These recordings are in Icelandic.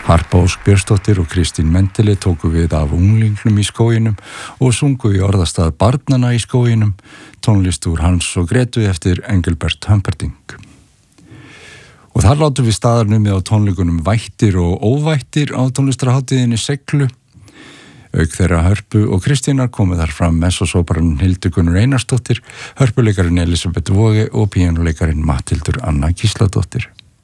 Harpa Ósk Björnsdóttir og Kristín Mendeli tóku við af Unglingnum í skóginum og sungu í orðastað Barnanna í skóginum, tónlist úr Hans og Gretu eftir Engelbert Humperdinck. Og þar látum við staðarnumið á tónleikunum Vættir og óvættir á tónlistarhátíðinni Seglu. Auk þeirra Hörpu og Kristínar komið þar fram messosópranin Hildur Gunnur Einarsdóttir, hörpuleikarin Elisabeth Voge og píanóleikarin Matthildur Anna Gísladóttir.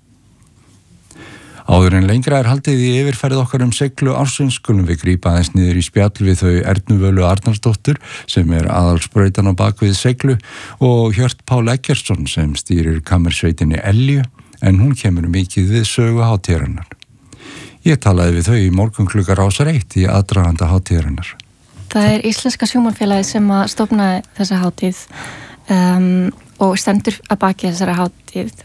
Áður en lengra haldið í yfirferð okkar Seglu ársins skulum við grípa aðeins niður í spjall við þau Ernu Völu Arnarsdóttur sem aðalsbrautan á bakvið Seglu og Hjört Pál Eggertsson sem stýrir kammersveitinni Elju en hún kemur mikið við sögu hátíðarinnar. Ég talaði við þau í morgun klukkan Rásar 1 í aðdraganda hátíðarinnar. Það Íslenska sjónvarpsfélagið sem að stofnaði þessa hátíð og stendur að baki þessari hátíð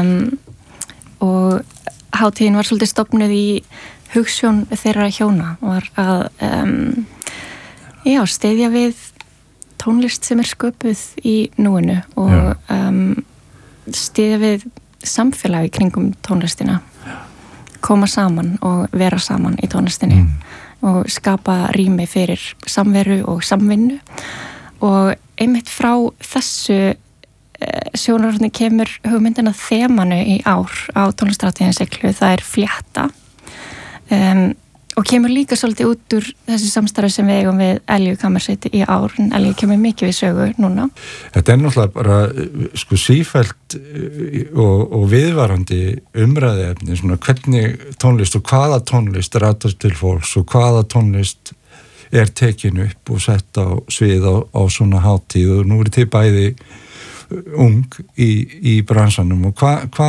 og hátíðin var svolítið stofnuð í hugsjón þeirra hjóna var að styðja við tónlist sem sköpuð í núinu og styðja við samfélagi kringum tónlistina, koma saman og vera saman í tónlistinni og skapa rými fyrir samveru og samvinnu og einmitt frá þessu sjónarhorni kemur hugmyndin að þemanu í ár á tónlistarhátíðinni Seglu, það flétta og kemur líka svolítið út úr þessu samstarfi sem við eigum við Elju kammersveiti í ár, en Elju kemur mikið við sögu núna. Þetta náttúrulega bara sífellt og viðvarandi umræðuefni, svona hvernig tónlist og hvaða tónlist ratast til fólks og hvaða tónlist tekin upp og sett á svið á svona hátíð og nú til bæði ung í bransanum og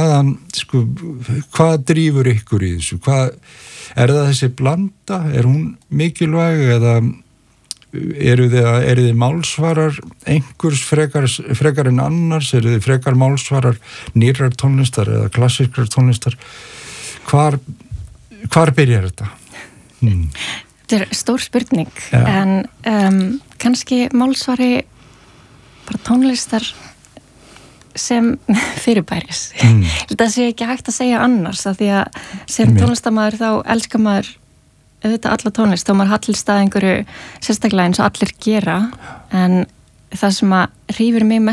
hvað drífur ykkur í þessu? Það þessi blanda? Hún mikilvæg eða eru þið málsvarar einhvers frekar en annars? Eru þið frekar málsvarar nýrrar tónlistar eða klassískrar tónlistar? Hvar byrjar þetta? Þetta stór spurning, en kannski málsvari bara tónlistar sem fyrirbæris. Þetta sé ekki hægt að segja annars af því að sem tónlistarmaður þá elskar maður auðvitað alla tónlist þá maður hallist að einhverju sérstaklega eins og allir gera en það sem að hrífur mig